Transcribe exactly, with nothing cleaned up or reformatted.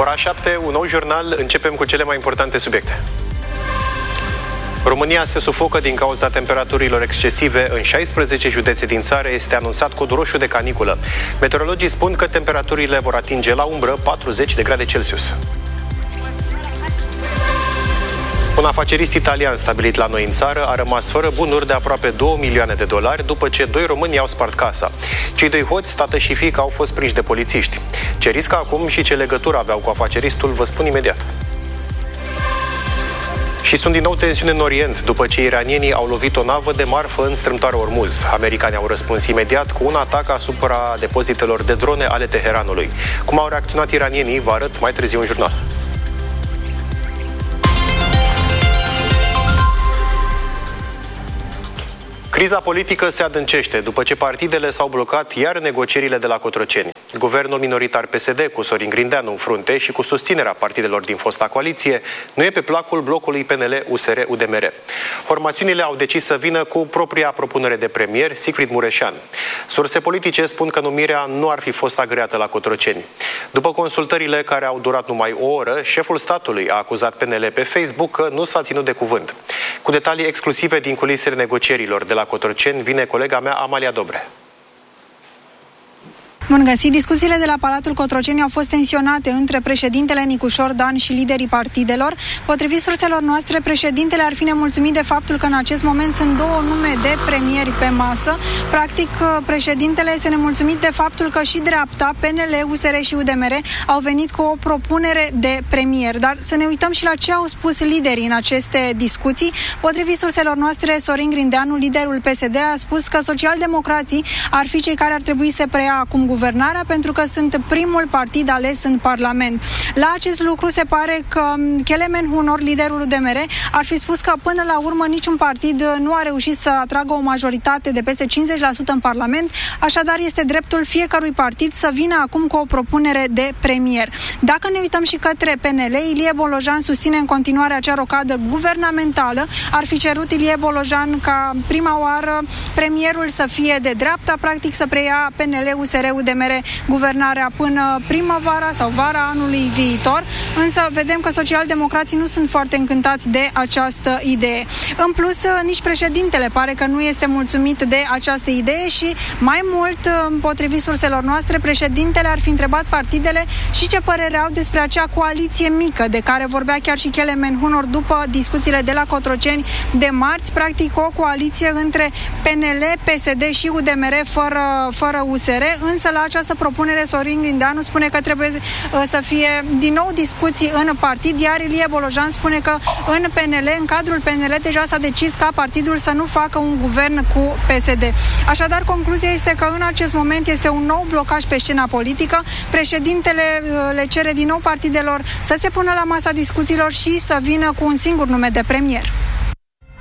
Ora șapte, un nou jurnal, începem cu cele mai importante subiecte. România se sufocă din cauza temperaturilor excesive. În șaisprezece județe din țară este anunțat cod roșu de caniculă. Meteorologii spun că temperaturile vor atinge la umbră patruzeci de grade Celsius. Un afacerist italian stabilit la noi în țară a rămas fără bunuri de aproape două milioane de dolari după ce doi români i-au spart casa. Cei doi hoți, tată și fiică, au fost prinși de polițiști. Ce riscă acum și ce legătură aveau cu afaceristul, vă spun imediat. Și sunt din nou tensiune în Orient, după ce iranienii au lovit o navă de marfă în strâmtoarea Ormuz. Americanii au răspuns imediat cu un atac asupra depozitelor de drone ale Teheranului. Cum au reacționat iranienii, vă arăt mai târziu în jurnal. Criza politică se adâncește după ce partidele s-au blocat iar negocierile de la Cotroceni. Guvernul minoritar P S D, cu Sorin Grindeanu în frunte și cu susținerea partidelor din fosta coaliție, nu e pe placul blocului P N L U S R U D M R. Formațiunile au decis să vină cu propria propunere de premier, Sigfrid Mureșan. Surse politice spun că numirea nu ar fi fost agreată la Cotroceni. După consultările care au durat numai o oră, șeful statului a acuzat P N L pe Facebook că nu s-a ținut de cuvânt. Cu detalii exclusive din culisele negocierilor de la Cotroceni vine colega mea Amalia Dobre. Bun găsit! Discuțiile de la Palatul Cotroceni au fost tensionate între președintele Nicușor Dan și liderii partidelor. Potrivit surselor noastre, președintele ar fi nemulțumit de faptul că în acest moment sunt două nume de premieri pe masă. Practic, președintele este nemulțumit de faptul că și dreapta, P N L, U S R și U D M R au venit cu o propunere de premier. Dar să ne uităm și la ce au spus liderii în aceste discuții. Potrivit surselor noastre, Sorin Grindeanu, liderul P S D, a spus că socialdemocrații ar fi cei care ar trebui să preia acum guvernarea pentru că sunt primul partid ales în Parlament. La acest lucru se pare că Kelemen Hunor, liderul U D M R, ar fi spus că până la urmă niciun partid nu a reușit să atragă o majoritate de peste cincizeci la sută în Parlament, așadar este dreptul fiecărui partid să vină acum cu o propunere de premier. Dacă ne uităm și către P N L, Ilie Bolojan susține în continuare acea rocadă guvernamentală. Ar fi cerut Ilie Bolojan ca prima oară premierul să fie de dreapta, practic să preia P N L, U S R, U D M R guvernarea până primăvara sau vara anului viitor, însă vedem că socialdemocrații nu sunt foarte încântați de această idee. În plus, nici președintele pare că nu este mulțumit de această idee și mai mult, potrivit surselor noastre, președintele ar fi întrebat partidele și ce părere au despre acea coaliție mică de care vorbea chiar și Kelemen Hunor după discuțiile de la Cotroceni de marți, practic o coaliție între P N L, P S D și U D M R fără, fără U S R, însă la această propunere Sorin Grindeanu spune că trebuie uh, să fie din nou discuții în partid, iar Ilie Bolojan spune că în P N L, în cadrul P N L, deja s-a decis ca partidul să nu facă un guvern cu P S D. Așadar, concluzia este că în acest moment este un nou blocaj pe scena politică. Președintele uh, le cere din nou partidelor să se pună la masa discuțiilor și să vină cu un singur nume de premier.